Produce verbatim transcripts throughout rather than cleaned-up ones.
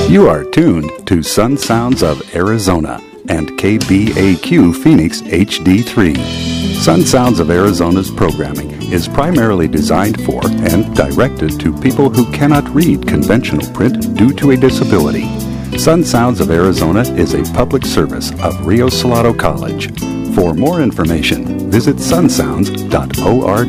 You are tuned to Sun Sounds of Arizona and K B A Q Phoenix H D three. Sun Sounds of Arizona's programming is primarily designed for and directed to people who cannot read conventional print due to a disability. Sun Sounds of Arizona is a public service of Rio Salado College. For more information, visit sun sounds dot org.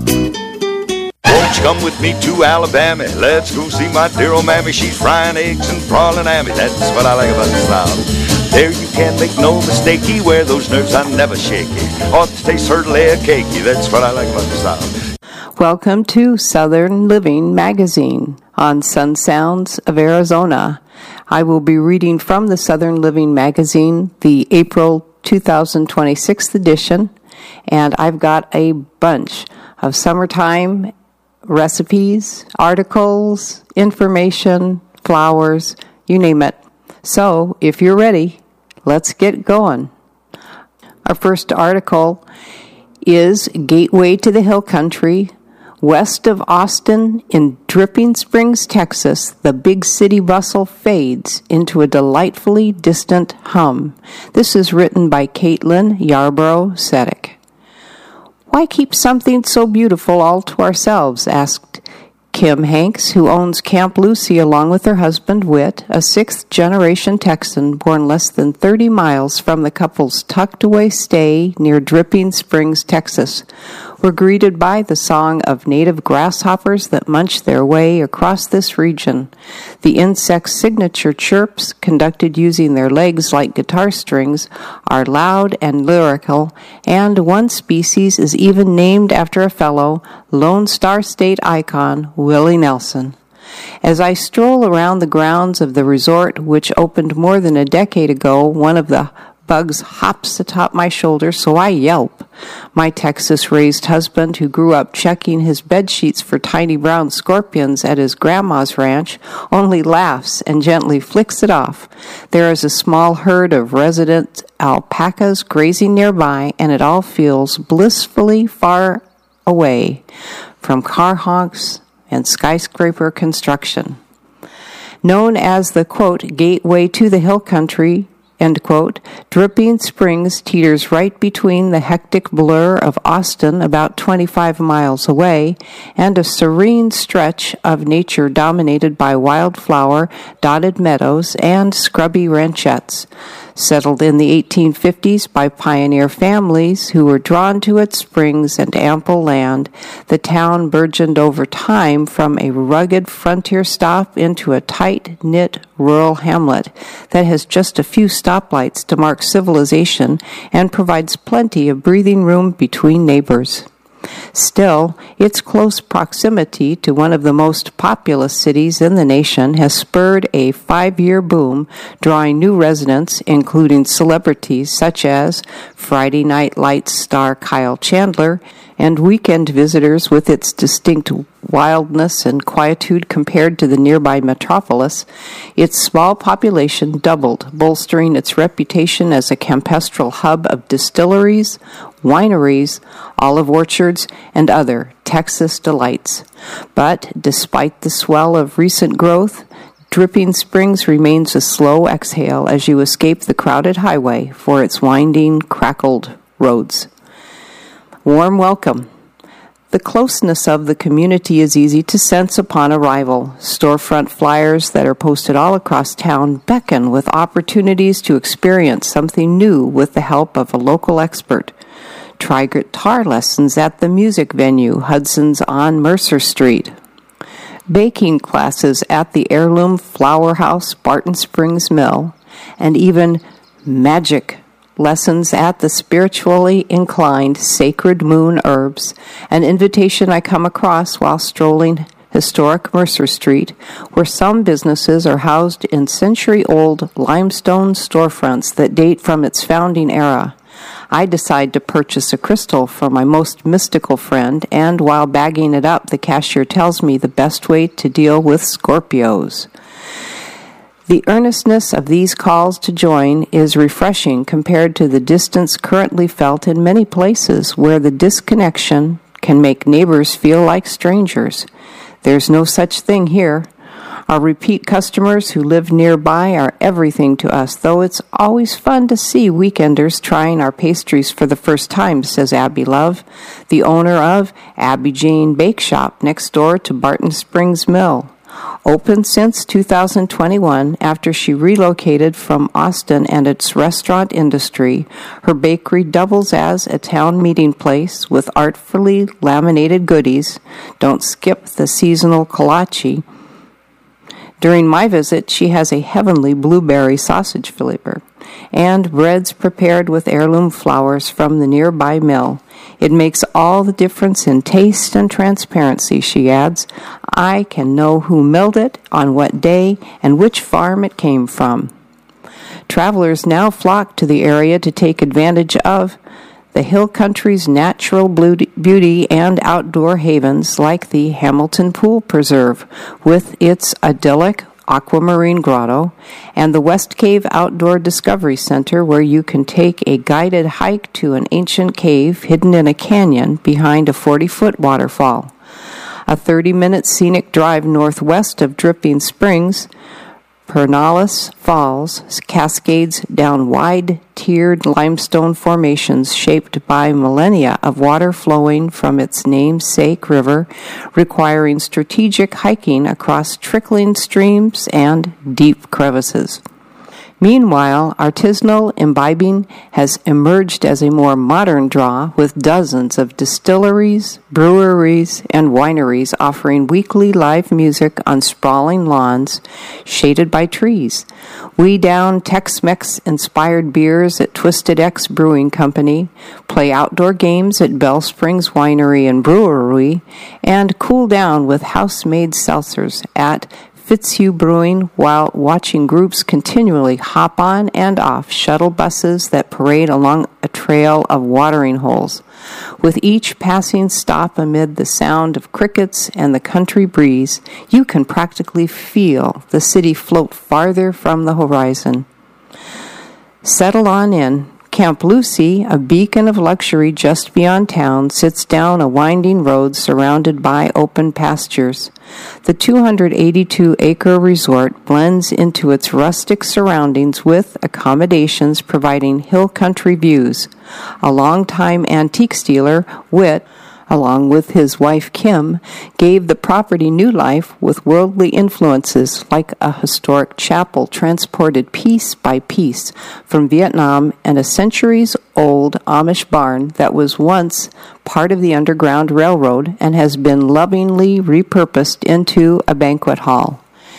Won't you come with me to Alabama? Let's go see my dear old mammy. She's frying eggs and prawning at me. That's what I like about the South. There you can't make no mistakey. Where those nerves are never shaky. Ought to taste certainly a cakey. That's what I like about the South. Welcome to Southern Living Magazine on Sun Sounds of Arizona. I will be reading from the Southern Living Magazine, the April two thousand twenty-six edition, and I've got a bunch of summertime recipes, articles, information, flowers, you name it. So, if you're ready, let's get going. Our first article is Gateway to the Hill Country. West of Austin, in Dripping Springs, Texas, the big city bustle fades into a delightfully distant hum. This is written by Caitlin Yarborough Sedek. Why keep something so beautiful all to ourselves? Asked Kim Hanks, who owns Camp Lucy along with her husband Whit, a sixth-generation Texan born less than thirty miles from the couple's tucked-away stay near Dripping Springs, Texas. We're greeted by the song of native grasshoppers that munch their way across this region. The insects' signature chirps, conducted using their legs like guitar strings, are loud and lyrical, and one species is even named after a fellow Lone Star State icon, Willie Nelson. As I stroll around the grounds of the resort, which opened more than a decade ago, one of the bugs hops atop my shoulder, so I yelp. My Texas-raised husband, who grew up checking his bed sheets for tiny brown scorpions at his grandma's ranch, only laughs and gently flicks it off. There is a small herd of resident alpacas grazing nearby, and it all feels blissfully far away from car honks and skyscraper construction. Known as the, quote, gateway to the hill country, end quote, Dripping Springs teeters right between the hectic blur of Austin, about twenty-five miles away, and a serene stretch of nature dominated by wildflower-dotted meadows and scrubby ranchettes. Settled in the eighteen fifties by pioneer families who were drawn to its springs and ample land, the town burgeoned over time from a rugged frontier stop into a tight-knit rural hamlet that has just a few stoplights to mark civilization and provides plenty of breathing room between neighbors. Still, its close proximity to one of the most populous cities in the nation has spurred a five-year boom, drawing new residents, including celebrities such as Friday Night Lights star Kyle Chandler, and weekend visitors with its distinct wildness and quietude compared to the nearby metropolis. Its small population doubled, bolstering its reputation as a campestral hub of distilleries, wineries, olive orchards, and other Texas delights. But despite the swell of recent growth, Dripping Springs remains a slow exhale as you escape the crowded highway for its winding, crackled roads. Warm welcome. The closeness of the community is easy to sense upon arrival. Storefront flyers that are posted all across town beckon with opportunities to experience something new with the help of a local expert. Try guitar lessons at the music venue, Hudson's on Mercer Street. Baking classes at the Heirloom Flour House, Barton Springs Mill, and even magic lessons at the spiritually inclined Sacred Moon Herbs, an invitation I come across while strolling historic Mercer Street, where some businesses are housed in century-old limestone storefronts that date from its founding era. I decide to purchase a crystal for my most mystical friend, and while bagging it up, the cashier tells me the best way to deal with Scorpios. The earnestness of these calls to join is refreshing compared to the distance currently felt in many places where the disconnection can make neighbors feel like strangers. There's no such thing here. Our repeat customers who live nearby are everything to us, though it's always fun to see weekenders trying our pastries for the first time, says Abby Love, the owner of Abby Jane Bake Shop next door to Barton Springs Mill. Open since two thousand twenty-one, after she relocated from Austin and its restaurant industry, her bakery doubles as a town meeting place with artfully laminated goodies. Don't skip the seasonal kolache. During my visit, she has a heavenly blueberry sausage flavor and breads prepared with heirloom flours from the nearby mill. It makes all the difference in taste and transparency, she adds. I can know who milled it, on what day, and which farm it came from. Travelers now flock to the area to take advantage of the hill country's natural beauty and outdoor havens like the Hamilton Pool Preserve with its idyllic Aquamarine Grotto, and the West Cave Outdoor Discovery Center, where you can take a guided hike to an ancient cave hidden in a canyon behind a forty-foot waterfall. A thirty-minute scenic drive northwest of Dripping Springs, Pernalis Falls cascades down wide, tiered limestone formations shaped by millennia of water flowing from its namesake river, requiring strategic hiking across trickling streams and deep crevices. Meanwhile, artisanal imbibing has emerged as a more modern draw, with dozens of distilleries, breweries, and wineries offering weekly live music on sprawling lawns shaded by trees. We down Tex-Mex inspired beers at Twisted X Brewing Company, play outdoor games at Bell Springs Winery and Brewery, and cool down with house-made seltzers at Fitzhugh Brewing, while watching groups continually hop on and off shuttle buses that parade along a trail of watering holes. With each passing stop amid the sound of crickets and the country breeze, you can practically feel the city float farther from the horizon. Settle on in. Camp Lucy, a beacon of luxury just beyond town, sits down a winding road surrounded by open pastures. The two hundred eighty-two acre resort blends into its rustic surroundings with accommodations providing hill country views. A longtime antiques dealer, Whit, along with his wife Kim, gave the property new life with worldly influences like a historic chapel transported piece by piece from Vietnam and a centuries-old Amish barn that was once part of the Underground Railroad and has been lovingly repurposed into a banquet hall.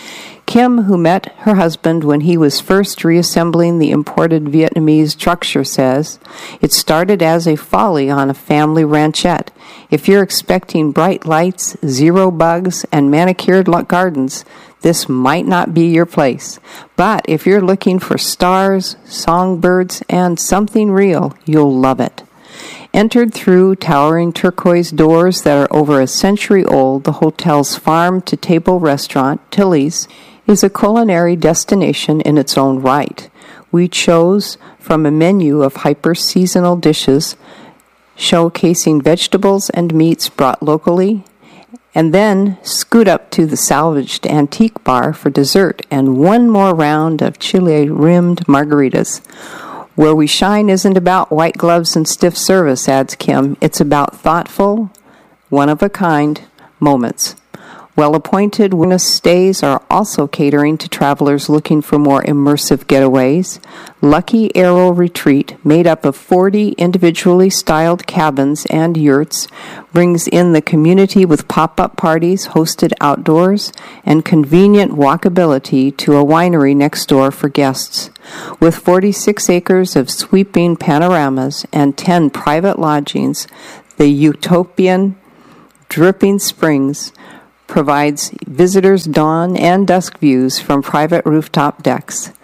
Kim, who met her husband when he was first reassembling the imported Vietnamese structure, says, "It started as a folly on a family ranchette. If you're expecting bright lights, zero bugs, and manicured gardens, this might not be your place. But if you're looking for stars, songbirds, and something real, you'll love it." Entered through towering turquoise doors that are over a century old, the hotel's farm-to-table restaurant, Tilly's, is a culinary destination in its own right. We chose from a menu of hyper-seasonal dishes showcasing vegetables and meats brought locally, and then scoot up to the salvaged antique bar for dessert and one more round of chile-rimmed margaritas. Where we shine isn't about white gloves and stiff service, adds Kim. It's about thoughtful, one-of-a-kind moments. Well-appointed wellness stays are also catering to travelers looking for more immersive getaways. Lucky Arrow Retreat, made up of forty individually styled cabins and yurts, brings in the community with pop-up parties hosted outdoors and convenient walkability to a winery next door for guests. With forty-six acres of sweeping panoramas and ten private lodgings, the utopian Dripping Springs provides visitors dawn and dusk views from private rooftop decks.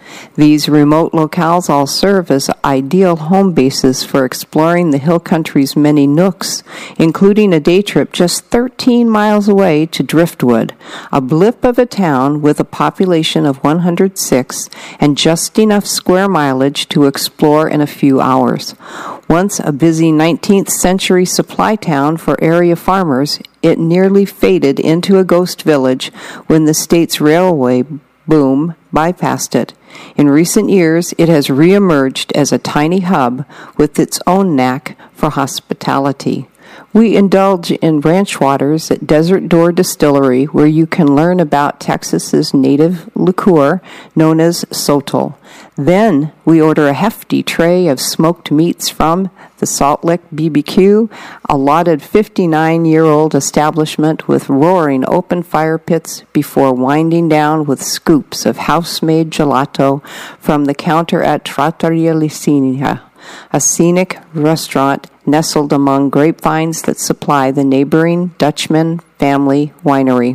These remote locales all serve as ideal home bases for exploring the hill country's many nooks, including a day trip just thirteen miles away to Driftwood, a blip of a town with a population of one hundred six and just enough square mileage to explore in a few hours. Once a busy nineteenth century supply town for area farmers, it nearly faded into a ghost village when the state's railway boom bypassed it. In recent years, it has reemerged as a tiny hub with its own knack for hospitality. We indulge in ranch waters at Desert Door Distillery, where you can learn about Texas's native liqueur known as Sotol. Then we order a hefty tray of smoked meats from the Salt Lick B B Q, a lauded fifty-nine-year-old establishment with roaring open fire pits, before winding down with scoops of house-made gelato from the counter at Trattoria Licinia, a scenic restaurant nestled among grapevines that supply the neighboring Dutchman family winery.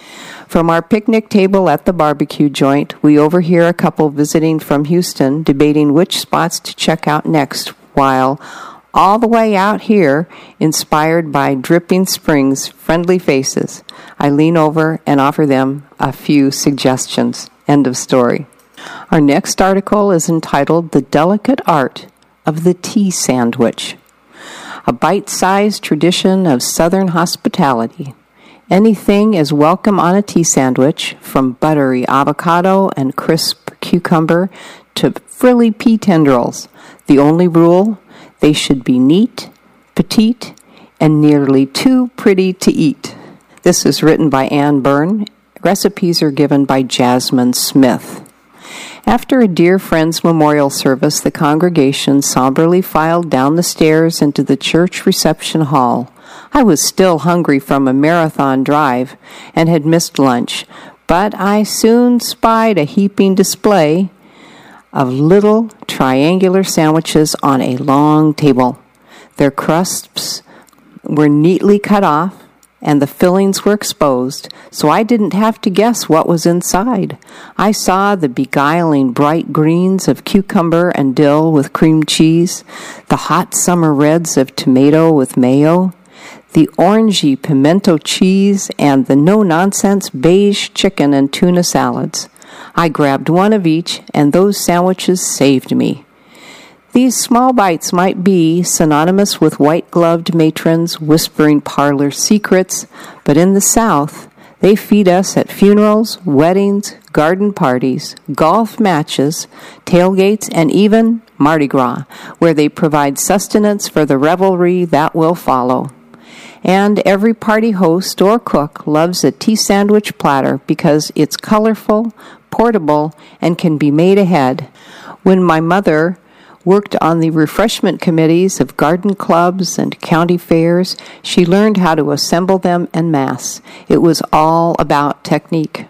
From our picnic table at the barbecue joint, we overhear a couple visiting from Houston debating which spots to check out next, while all the way out here, inspired by Dripping Springs' friendly faces, I lean over and offer them a few suggestions. End of story. Our next article is entitled The Delicate Art of the Tea Sandwich, a bite-sized tradition of Southern hospitality. Anything is welcome on a tea sandwich, from buttery avocado and crisp cucumber to frilly pea tendrils. The only rule, they should be neat, petite, and nearly too pretty to eat. This is written by Ann Byrne. Recipes are given by Jasmine Smith. After a dear friend's memorial service, the congregation somberly filed down the stairs into the church reception hall. I was still hungry from a marathon drive and had missed lunch, but I soon spied a heaping display of little triangular sandwiches on a long table. Their crusts were neatly cut off, and the fillings were exposed, so I didn't have to guess what was inside. I saw the beguiling bright greens of cucumber and dill with cream cheese, the hot summer reds of tomato with mayo, the orangey pimento cheese, and the no-nonsense beige chicken and tuna salads. I grabbed one of each, and those sandwiches saved me. These small bites might be synonymous with white-gloved matrons whispering parlor secrets, but in the South, they feed us at funerals, weddings, garden parties, golf matches, tailgates, and even Mardi Gras, where they provide sustenance for the revelry that will follow. And every party host or cook loves a tea sandwich platter because it's colorful, portable, and can be made ahead. When my mother worked on the refreshment committees of garden clubs and county fairs, she learned how to assemble them en masse. It was all about technique.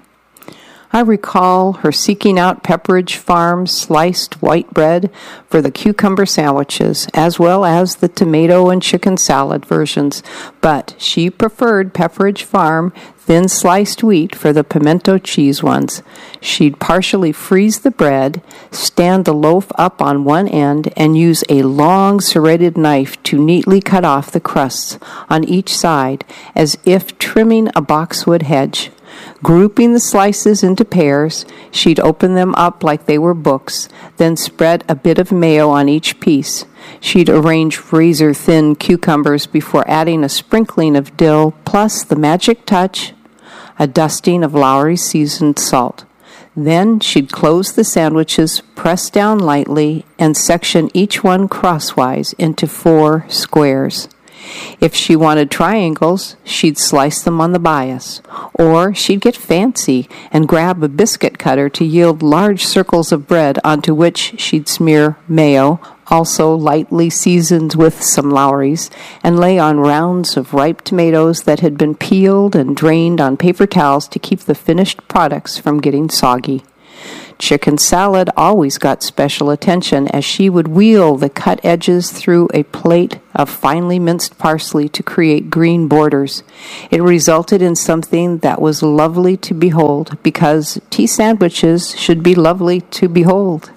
I recall her seeking out Pepperidge Farm's sliced white bread for the cucumber sandwiches, as well as the tomato and chicken salad versions, but she preferred Pepperidge Farm thin sliced wheat for the pimento cheese ones. She'd partially freeze the bread, stand the loaf up on one end, and use a long serrated knife to neatly cut off the crusts on each side, as if trimming a boxwood hedge. Grouping the slices into pairs, she'd open them up like they were books, then spread a bit of mayo on each piece. She'd arrange razor-thin cucumbers before adding a sprinkling of dill, plus the magic touch, a dusting of Lowry seasoned salt. Then she'd close the sandwiches, press down lightly, and section each one crosswise into four squares. If she wanted triangles, she'd slice them on the bias, or she'd get fancy and grab a biscuit cutter to yield large circles of bread onto which she'd smear mayo, also lightly seasoned with some Lowry's, and lay on rounds of ripe tomatoes that had been peeled and drained on paper towels to keep the finished products from getting soggy. Chicken salad always got special attention as she would wheel the cut edges through a plate of finely minced parsley to create green borders. It resulted in something that was lovely to behold, because tea sandwiches should be lovely to behold.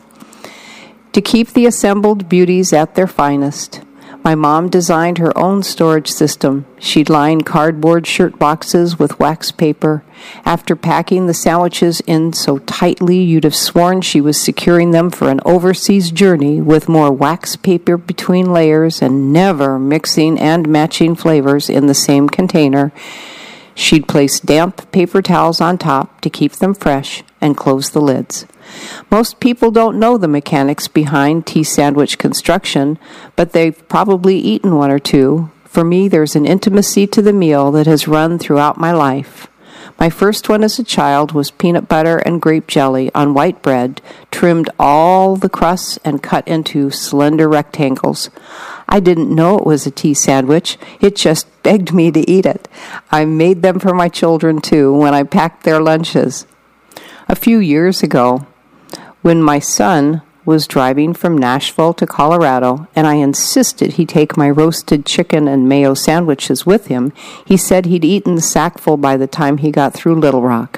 To keep the assembled beauties at their finest, my mom designed her own storage system. She'd line cardboard shirt boxes with wax paper. After packing the sandwiches in so tightly you'd have sworn she was securing them for an overseas journey, with more wax paper between layers and never mixing and matching flavors in the same container, she'd place damp paper towels on top to keep them fresh and close the lids. Most people don't know the mechanics behind tea sandwich construction, but they've probably eaten one or two. For me, there's an intimacy to the meal that has run throughout my life. My first one as a child was peanut butter and grape jelly on white bread, trimmed all the crusts and cut into slender rectangles. I didn't know it was a tea sandwich. It just begged me to eat it. I made them for my children, too, when I packed their lunches. A few years ago, when my son was driving from Nashville to Colorado, and I insisted he take my roasted chicken and mayo sandwiches with him, he said he'd eaten the sackful by the time he got through Little Rock.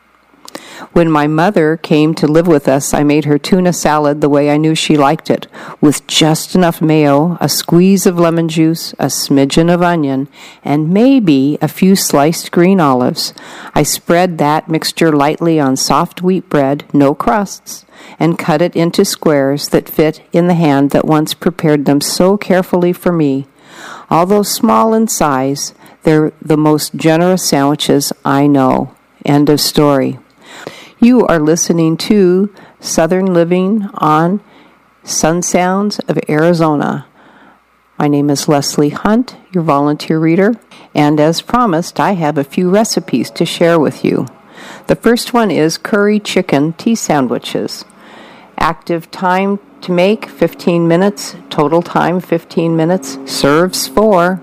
When my mother came to live with us, I made her tuna salad the way I knew she liked it, with just enough mayo, a squeeze of lemon juice, a smidgen of onion, and maybe a few sliced green olives. I spread that mixture lightly on soft wheat bread, no crusts, and cut it into squares that fit in the hand that once prepared them so carefully for me. Although small in size, they're the most generous sandwiches I know. End of story. You are listening to Southern Living on Sun Sounds of Arizona. My name is Leslie Hunt, your volunteer reader, and as promised, I have a few recipes to share with you. The first one is curry chicken tea sandwiches. Active time to make, fifteen minutes. Total time, fifteen minutes. Serves four.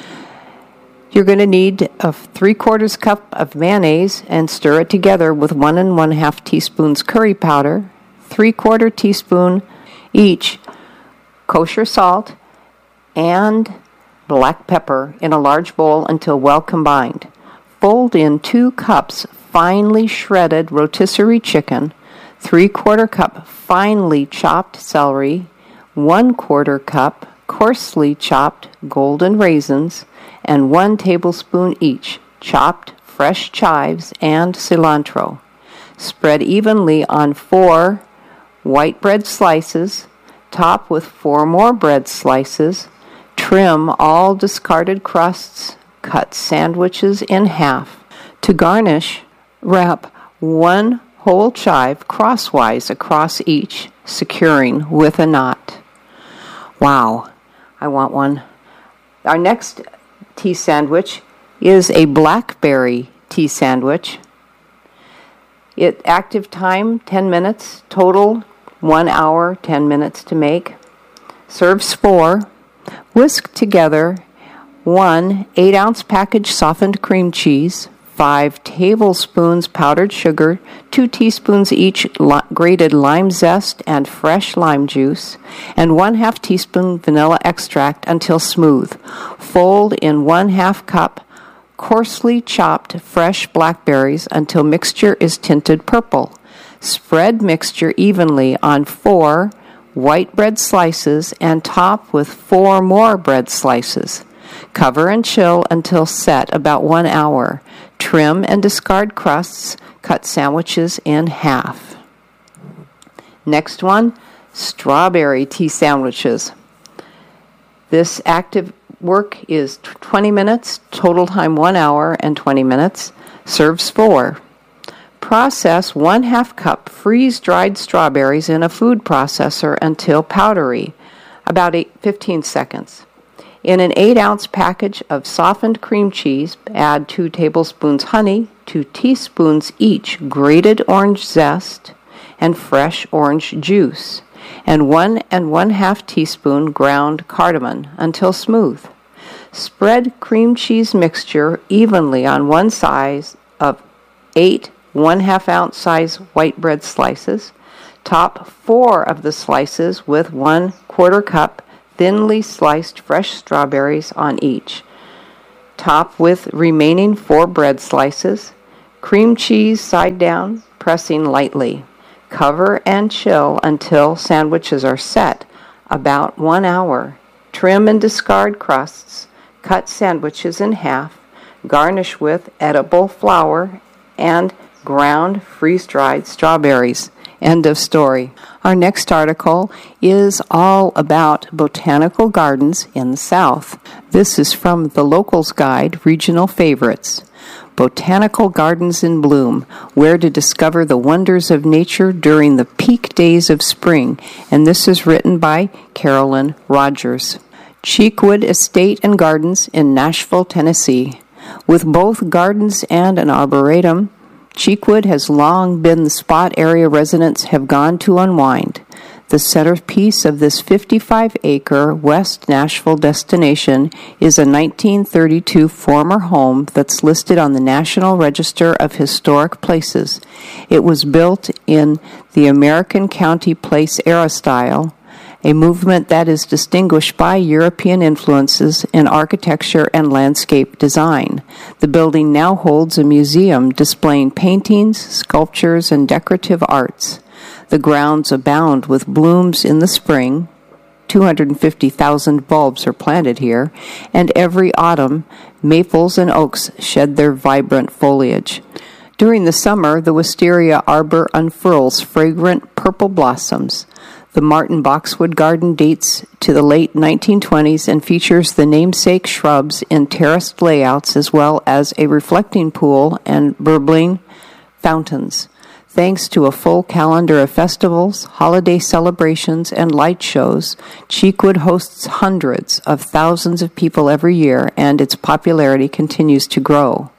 You're going to need a three-quarters cup of mayonnaise and stir it together with one and one-half teaspoons curry powder, three-quarter teaspoon each kosher salt, and black pepper in a large bowl until well combined. Fold in two cups finely shredded rotisserie chicken, three-quarter cup finely chopped celery, one-quarter cup coarsely chopped golden raisins, and one tablespoon each chopped fresh chives and cilantro. Spread evenly on four white bread slices, top with four more bread slices, trim all discarded crusts, cut sandwiches in half. To garnish, wrap one whole chive crosswise across each, securing with a knot. Wow, I want one. Our next tea sandwich is a blackberry tea sandwich. It active time ten minutes, total one hour, ten minutes to make. Serves four. Whisk together one eight ounce package softened cream cheese, five tablespoons powdered sugar, two teaspoons each li- grated lime zest and fresh lime juice, and one half teaspoon vanilla extract until smooth. Fold in one half cup coarsely chopped fresh blackberries until mixture is tinted purple. Spread mixture evenly on four white bread slices and top with four more bread slices. Cover and chill until set about one hour. Trim and discard crusts. Cut sandwiches in half. Next one, strawberry tea sandwiches. This active work is twenty minutes, total time one hour and twenty minutes. Serves four. Process one half cup freeze-dried strawberries in a food processor until powdery, about eight, fifteen seconds. In an eight ounce package of softened cream cheese, add two tablespoons honey, two teaspoons each grated orange zest and fresh orange juice, and one and one half teaspoon ground cardamom until smooth. Spread cream cheese mixture evenly on one side of eight one half ounce size white bread slices. Top four of the slices with one quarter cup thinly sliced fresh strawberries on each. Top with remaining four bread slices. Cream cheese side down, pressing lightly. Cover and chill until sandwiches are set, about one hour. Trim and discard crusts. Cut sandwiches in half. Garnish with edible flour and ground freeze-dried strawberries. End of story. Our next article is all about botanical gardens in the South. This is from the Locals Guide, Regional Favorites. Botanical Gardens in Bloom, where to discover the wonders of nature during the peak days of spring. And this is written by Carolyn Rogers. Cheekwood Estate and Gardens in Nashville, Tennessee. With both gardens and an arboretum, Cheekwood has long been the spot area residents have gone to unwind. The centerpiece of this fifty-five acre West Nashville destination is a nineteen thirty-two former home that's listed on the National Register of Historic Places. It was built in the American County Place era style, a movement that is distinguished by European influences in architecture and landscape design. The building now holds a museum displaying paintings, sculptures, and decorative arts. The grounds abound with blooms in the spring. two hundred fifty thousand bulbs are planted here, and every autumn, maples and oaks shed their vibrant foliage. During the summer, the wisteria arbor unfurls fragrant purple blossoms. The Martin Boxwood Garden dates to the late nineteen twenties and features the namesake shrubs in terraced layouts as well as a reflecting pool and burbling fountains. Thanks to a full calendar of festivals, holiday celebrations, and light shows, Cheekwood hosts hundreds of thousands of people every year, and its popularity continues to grow.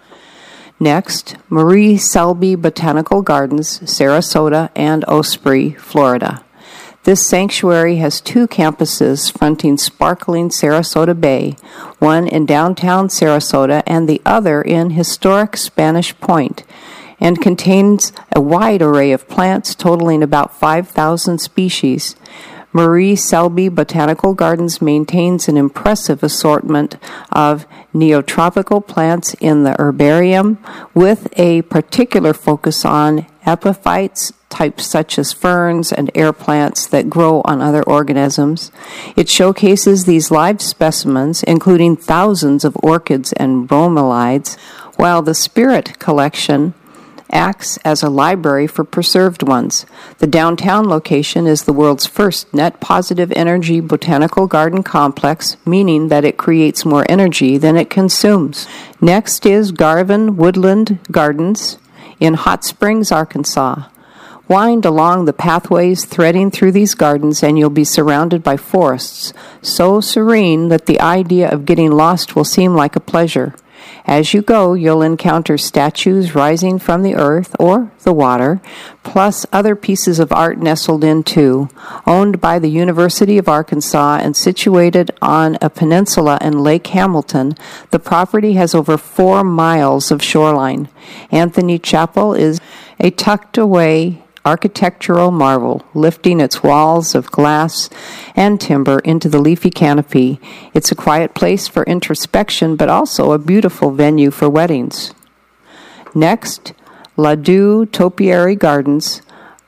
Next, Marie Selby Botanical Gardens, Sarasota and Osprey, Florida. This sanctuary has two campuses fronting sparkling Sarasota Bay, one in downtown Sarasota and the other in historic Spanish Point, and contains a wide array of plants totaling about five thousand species. Marie Selby Botanical Gardens maintains an impressive assortment of neotropical plants in the herbarium, with a particular focus on epiphytes, types such as ferns and air plants that grow on other organisms. It showcases these live specimens, including thousands of orchids and bromeliads, while the Spirit Collection acts as a library for preserved ones. The downtown location is the world's first net positive energy botanical garden complex, meaning that it creates more energy than it consumes. Next is Garvin Woodland Gardens in Hot Springs, Arkansas. Wind along the pathways threading through these gardens and you'll be surrounded by forests so serene that the idea of getting lost will seem like a pleasure. As you go, you'll encounter statues rising from the earth or the water, plus other pieces of art nestled in too. Owned by the University of Arkansas and situated on a peninsula in Lake Hamilton, the property has over four miles of shoreline. Anthony Chapel is a tucked-away architectural marvel, lifting its walls of glass and timber into the leafy canopy. It's a quiet place for introspection, but also a beautiful venue for weddings. Next, Ladue Topiary Gardens,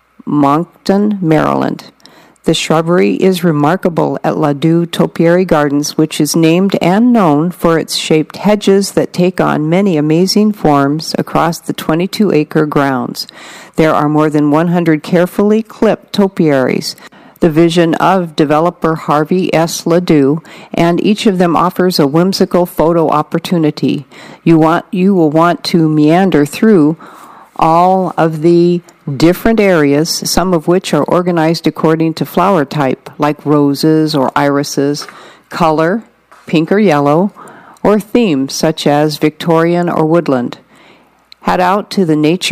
Moncton, Maryland. The shrubbery is remarkable at Ladue Topiary Gardens, which is named and known for its shaped hedges that take on many amazing forms across the twenty-two acre grounds. There are more than one hundred carefully clipped topiaries, the vision of developer Harvey S. Ladue, and each of them offers a whimsical photo opportunity. You want you will want to meander through all of the different areas, some of which are organized according to flower type, like roses or irises, color, pink or yellow, or theme, such as Victorian or woodland. Head out to the nature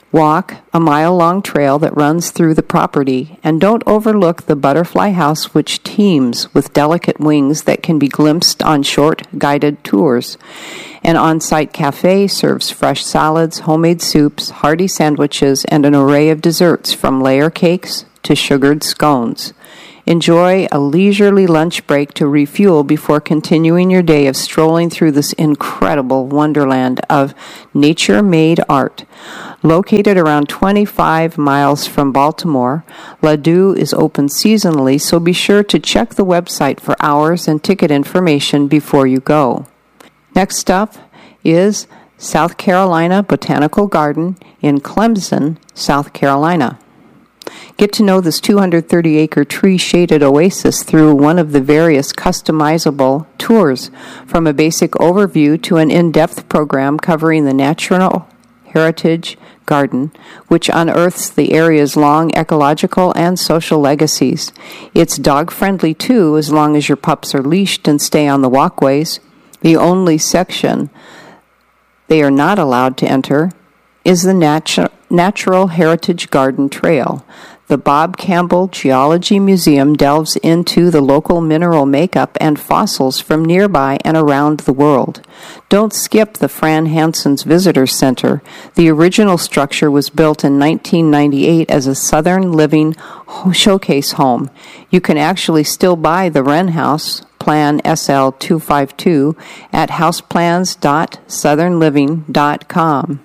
Walk a mile-long trail that runs through the property, and don't overlook the butterfly house, which teems with delicate wings that can be glimpsed on short guided tours. An on-site cafe serves fresh salads, homemade soups, hearty sandwiches, and an array of desserts from layer cakes to sugared scones. Enjoy a leisurely lunch break to refuel before continuing your day of strolling through this incredible wonderland of nature-made art. Located around twenty-five miles from Baltimore, Ladue is open seasonally, so be sure to check the website for hours and ticket information before you go. Next up is South Carolina Botanical Garden in Clemson, South Carolina. Get to know this two hundred thirty acre tree-shaded oasis through one of the various customizable tours, from a basic overview to an in-depth program covering the Natural Heritage Garden, which unearths the area's long ecological and social legacies. It's dog-friendly, too, as long as your pups are leashed and stay on the walkways. The only section they are not allowed to enter is the natu- Natural Heritage Garden Trail. The Bob Campbell Geology Museum delves into the local mineral makeup and fossils from nearby and around the world. Don't skip the Fran Hanson's Visitor Center. The original structure was built in nineteen ninety-eight as a Southern Living showcase home. You can actually still buy the Wren House Plan S L two fifty-two at houseplans dot southern living dot com.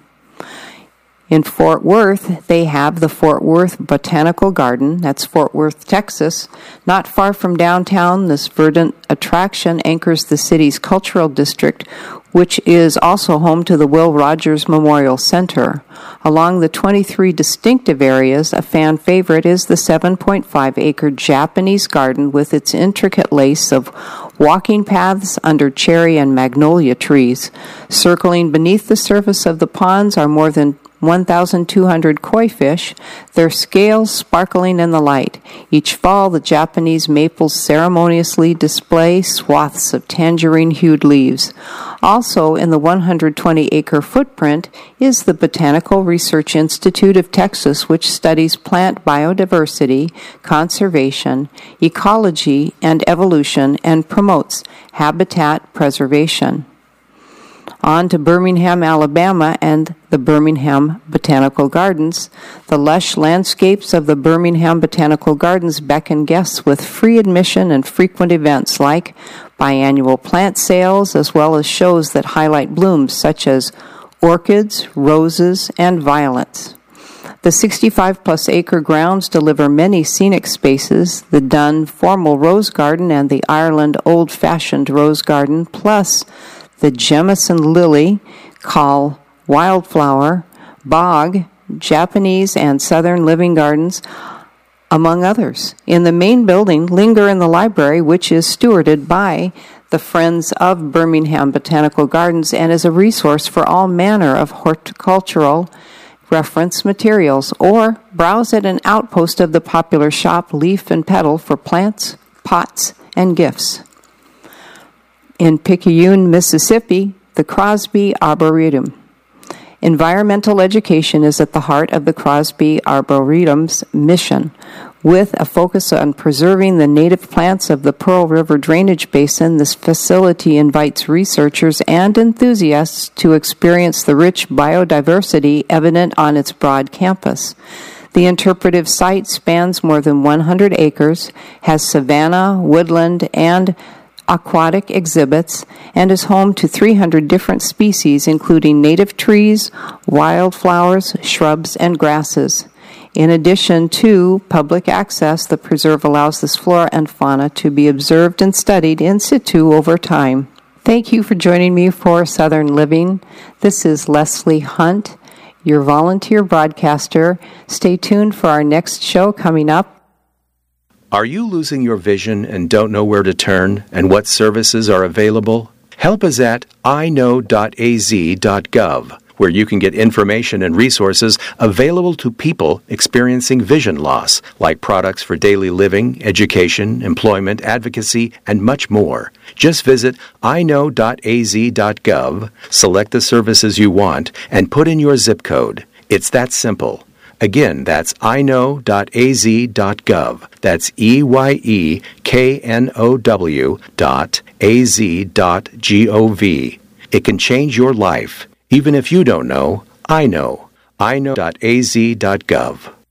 In Fort Worth, they have the Fort Worth Botanical Garden. That's Fort Worth, Texas. Not far from downtown, this verdant attraction anchors the city's cultural district, which is also home to the Will Rogers Memorial Center. Along the twenty-three distinctive areas, a fan favorite is the seven point five acre Japanese garden with its intricate lace of walking paths under cherry and magnolia trees. Circling beneath the surface of the ponds are more than one thousand two hundred koi fish, their scales sparkling in the light. Each fall, the Japanese maples ceremoniously display swaths of tangerine-hued leaves. Also in the one hundred twenty acre footprint is the Botanical Research Institute of Texas, which studies plant biodiversity, conservation, ecology, and evolution, and promotes habitat preservation. On to Birmingham, Alabama, and the Birmingham Botanical Gardens. The lush landscapes of the Birmingham Botanical Gardens beckon guests with free admission and frequent events like biannual plant sales, as well as shows that highlight blooms such as orchids, roses, and violets. The sixty-five plus acre grounds deliver many scenic spaces, the Dunn Formal Rose Garden and the Ireland Old-Fashioned Rose Garden, plus the Jemison Lily, Call Wildflower, Bog, Japanese and Southern Living Gardens, among others. In the main building, linger in the library, which is stewarded by the Friends of Birmingham Botanical Gardens and is a resource for all manner of horticultural reference materials, or browse at an outpost of the popular shop Leaf and Petal for plants, pots, and gifts. In Picayune, Mississippi, the Crosby Arboretum. Environmental education is at the heart of the Crosby Arboretum's mission, with a focus on preserving the native plants of the Pearl River drainage basin. This facility invites researchers and enthusiasts to experience the rich biodiversity evident on its broad campus. The interpretive site spans more than one hundred acres, has savanna, woodland, and aquatic exhibits, and is home to three hundred different species, including native trees, wildflowers, shrubs, and grasses. In addition to public access, the preserve allows this flora and fauna to be observed and studied in situ over time. Thank you for joining me for Southern Living. This is Leslie Hunt, your volunteer broadcaster. Stay tuned for our next show coming up. Are you losing your vision and don't know where to turn and what services are available? Help is at i know dot a z dot gov, where you can get information and resources available to people experiencing vision loss, like products for daily living, education, employment, advocacy, and much more. Just visit i know dot a z dot gov, select the services you want, and put in your zip code. It's that simple. Again, that's I know dot a z dot gov. That's E Y E K N O W dot A Z dot G O V. It can change your life. Even if you don't know, I know. I know dot A Z dot gov.